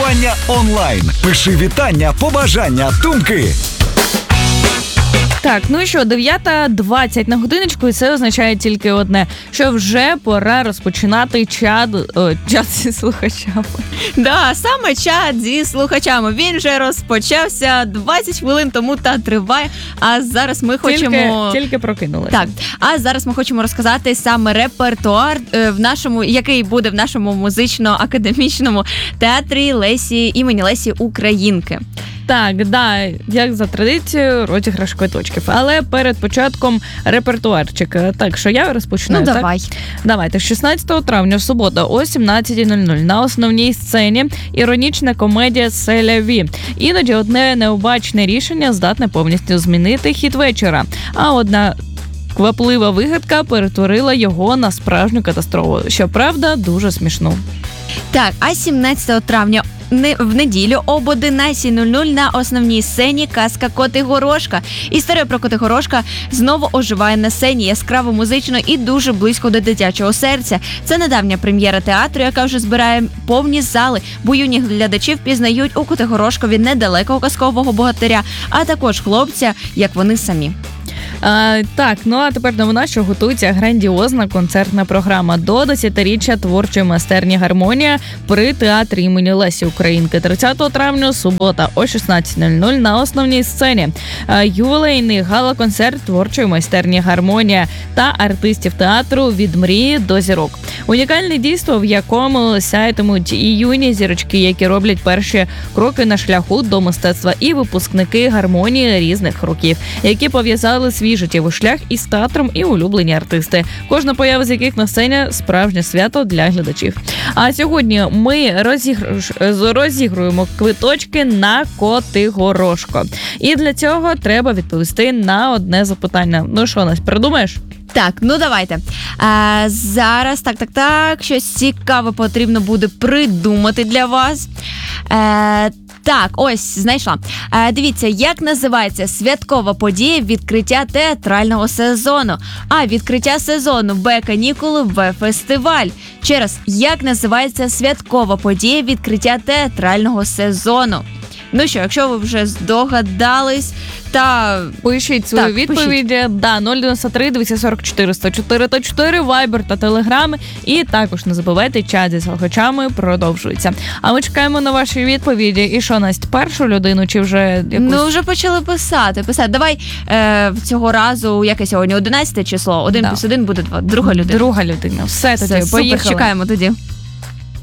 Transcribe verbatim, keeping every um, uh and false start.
спілкування онлайн. Пиши вітання, побажання, думки. Так, ну що, дев'ята двадцять на годиночку, і це означає тільки одне, що вже пора розпочинати чат, о, чат зі слухачами. Да, саме чат зі слухачами. Він вже розпочався двадцять хвилин тому та триває, а зараз ми хочемо... Тільки, тільки прокинулися. Так, а зараз ми хочемо розказати саме репертуар, е, в нашому, який буде в нашому музично-академічному театрі Лесі, імені Лесі Українки. Так, да, як за традицією, розіграш квиточків. Але перед початком репертуарчик. Так, що я розпочинаю, Ну, так? давай. Давайте. шістнадцятого травня, субота, о сімнадцята нуль нуль на основній сцені іронічна комедія «Селя Ві». Іноді одне необачне рішення здатне повністю змінити хід вечора. А одна кваплива вигадка перетворила його на справжню катастрофу. Щоправда, дуже смішну. Так, а сімнадцятого травня не, в неділю об одинадцята нуль нуль на основній сцені казка Котигорошка. Історія про Котигорошка знову оживає на сцені, яскраво, музично і дуже близько до дитячого серця. Це недавня прем'єра театру, яка вже збирає повні зали, бо юні глядачі впізнають у Котигорошкові недалекого казкового богатиря, а також хлопця, як вони самі. А, так, ну а тепер новина, що готується грандіозна концертна програма до десятиріччя творчої майстерні «Гармонія» при театрі імені Лесі Українки. тридцятого травня, субота, о шістнадцята нуль нуль на основній сцені. А, ювілейний гала-концерт творчої майстерні «Гармонія» та артистів театру «Від мрії до зірок». Унікальне дійство, в якому сяятимуть і юні зірочки, які роблять перші кроки на шляху до мистецтва, і випускники «Гармонії» різних років, які пов'язали свій життєвий шлях із театром, і улюблені артисти, кожна поява з яких на сцені справжнє свято для глядачів. А сьогодні ми розігр... розігруємо квиточки на Котигорошко. І для цього треба відповісти на одне запитання. Ну що, Настя, придумаєш? Так, ну давайте. А, зараз, так, так, так, щось цікаве потрібно буде придумати для вас. Е, так, ось, знайшла. Е, дивіться, як називається святкова подія відкриття театрального сезону? А. Відкриття сезону. Б. Канікули. В. Фестиваль. Ще раз, як називається святкова подія відкриття театрального сезону? Ну що, якщо ви вже здогадались, та пишіть свої так, відповіді. Пишіть. Да, нуль дев'ять три двісті сорок чотири сто чотири та чотири, Вайбер та Телеграми. І також не забувайте, чат зі слухачами продовжується. А ми чекаємо на ваші відповіді. І що, Настя, першу людину чи вже якусь? Ну, вже почали писати. писати. Давай е, цього разу, яке сьогодні, одинадцяте число, один да. плюс один буде два. Друга людина. Друга людина. Все, Все, тоді, супер, поїхали. чекаємо тоді.